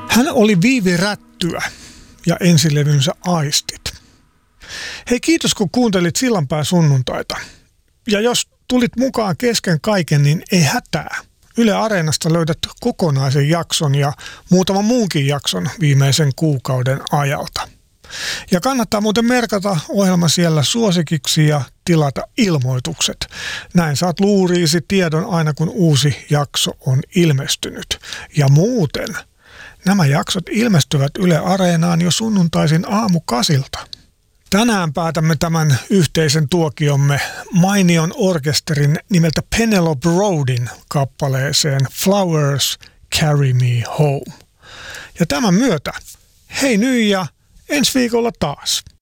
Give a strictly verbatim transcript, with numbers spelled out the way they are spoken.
Hän oli Viivi Rättyä ja ensilevynsä Aistit. Hei, kiitos kun kuuntelit Sillanpää sunnuntaita. Ja jos tulit mukaan kesken kaiken, niin ei hätää. Yle Areenasta löydät kokonaisen jakson ja muutaman muunkin jakson viimeisen kuukauden ajalta. Ja kannattaa muuten merkata ohjelma siellä suosikiksi ja tilata ilmoitukset. Näin saat luuriisi tiedon aina kun uusi jakso on ilmestynyt. Ja muuten, nämä jaksot ilmestyvät Yle Areenaan jo sunnuntaisin aamukasilta. Tänään päätämme tämän yhteisen tuokiomme mainion orkesterin nimeltä Penelope Roadin kappaleeseen Flowers Carry Me Home. Ja tämän myötä, hei nyt ja ensi viikolla taas.